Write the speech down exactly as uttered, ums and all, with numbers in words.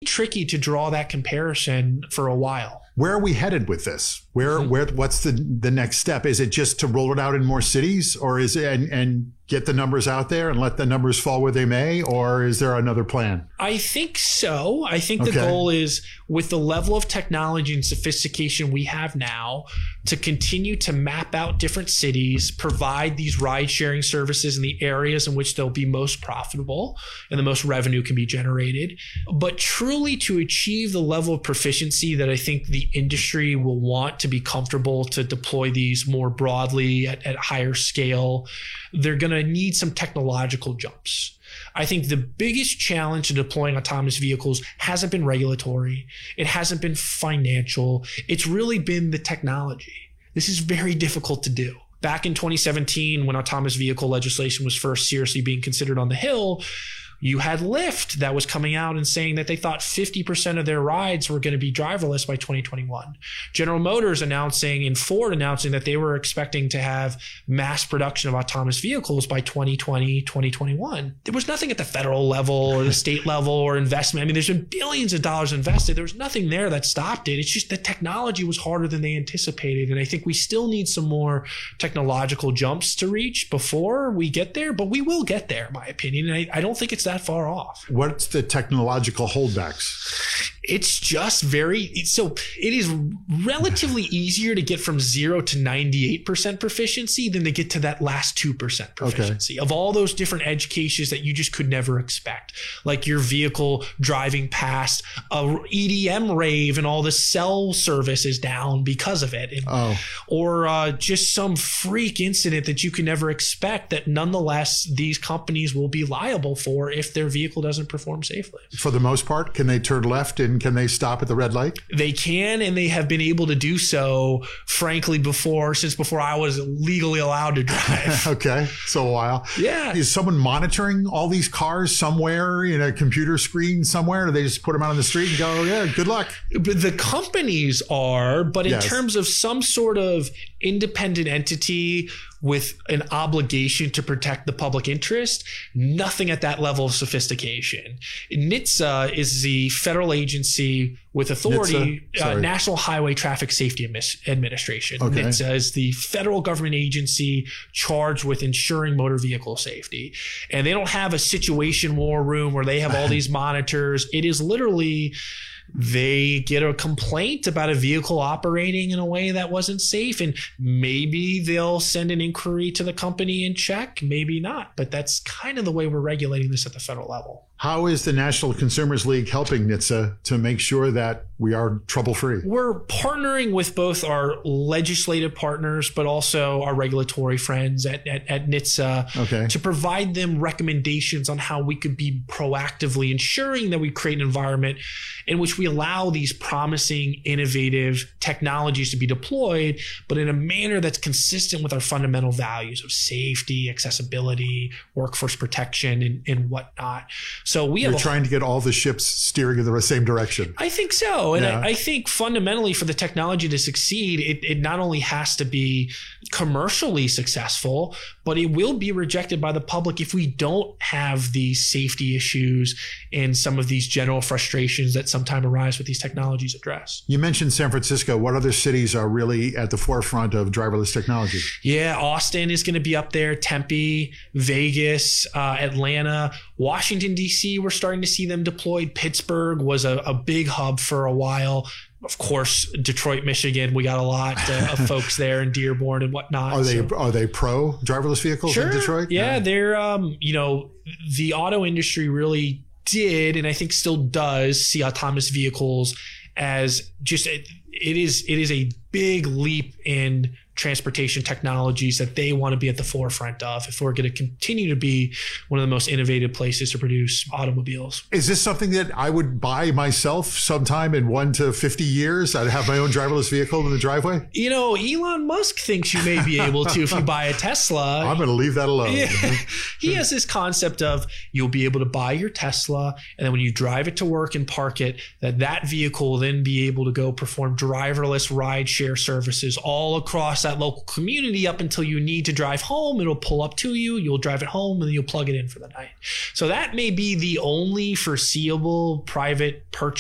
tricky to draw that comparison for a while. Where are we headed with this? Where, where, what's the the next step? Is it just to roll it out in more cities, or is it and, and get the numbers out there and let the numbers fall where they may, or is there another plan? I think so. I think the Okay. goal is, with the level of technology and sophistication we have now, to continue to map out different cities, provide these ride sharing services in the areas in which they'll be most profitable and the most revenue can be generated, but truly to achieve the level of proficiency that I think the industry will want to be comfortable to deploy these more broadly at, at higher scale. They're going to need some technological jumps. I think the biggest challenge to deploying autonomous vehicles hasn't been regulatory. It hasn't been financial. It's really been the technology. This is very difficult to do. Back in twenty seventeen, when autonomous vehicle legislation was first seriously being considered on the Hill, you had Lyft that was coming out and saying that they thought fifty percent of their rides were going to be driverless by twenty twenty-one. General Motors announcing and Ford announcing that they were expecting to have mass production of autonomous vehicles by twenty twenty, twenty twenty-one. There was nothing at the federal level or the state level or investment. I mean, there's been billions of dollars invested. There was nothing there that stopped it. It's just the technology was harder than they anticipated. And I think we still need some more technological jumps to reach before we get there, but we will get there, in my opinion. And I, I don't think it's that far off. What's the technological holdbacks? It's just very, so it is relatively easier to get from zero to ninety-eight percent proficiency than to get to that last two percent proficiency okay. of all those different edge cases that you just could never expect. Like your vehicle driving past a E D M rave and all the cell service is down because of it. And, oh. Or uh, just some freak incident that you can never expect that nonetheless these companies will be liable for if their vehicle doesn't perform safely. For the most part, can they turn left and can they stop at the red light? They can, and they have been able to do so, frankly, before, since before I was legally allowed to drive. Okay, so a while. Yeah. Is someone monitoring all these cars somewhere in a computer screen somewhere? Or do they just put them out on the street and go, oh, yeah, good luck? But the companies are, but in Yes. terms terms of some sort of independent entity with an obligation to protect the public interest, nothing at that level of sophistication. NHTSA is the federal agency with authority, uh, National Highway Traffic Safety Administration. Okay. NHTSA is the federal government agency charged with ensuring motor vehicle safety. And they don't have a situation war room where they have all these monitors. It is literally, they get a complaint about a vehicle operating in a way that wasn't safe, and maybe they'll send an inquiry to the company and check, maybe not. But that's kind of the way we're regulating this at the federal level. How is the National Consumers League helping NHTSA to make sure that we are trouble-free? We're partnering with both our legislative partners, but also our regulatory friends at, at, at NHTSA okay. to provide them recommendations on how we could be proactively ensuring that we create an environment in which we allow these promising, innovative technologies to be deployed, but in a manner that's consistent with our fundamental values of safety, accessibility, workforce protection, and, and whatnot. So we You're have a, trying to get all the ships steering in the same direction. I think so. And Yeah. I, I think fundamentally for the technology to succeed, it, it not only has to be commercially successful, but it will be rejected by the public if we don't have these safety issues and some of these general frustrations that sometimes arise with these technologies address. You mentioned San Francisco. What other cities are really at the forefront of driverless technology? Yeah, Austin is going to be up there, Tempe, Vegas, uh, Atlanta, Washington, D C, we're starting to see them deployed. Pittsburgh was a, a big hub for a while. Of course, Detroit, Michigan, we got a lot uh, of folks there, and Dearborn and whatnot. Are they so. are they pro driverless vehicles Sure. in Detroit? Yeah, yeah, they're, um, you know, the auto industry really did, and I think still does, see autonomous vehicles as just, it, it is it is a big leap in transportation technologies that they want to be at the forefront of if we're going to continue to be one of the most innovative places to produce automobiles. Is this something that I would buy myself sometime in one to fifty years? I'd have my own driverless vehicle in the driveway? You know, Elon Musk thinks you may be able to if you buy a Tesla. I'm going to leave that alone. Yeah. He has this concept of you'll be able to buy your Tesla, and then when you drive it to work and park it, that that vehicle will then be able to go perform driverless ride share services all across that local community up until you need to drive home. It'll pull up to you, you'll drive it home, and then you'll plug it in for the night. So that may be the only foreseeable private purchase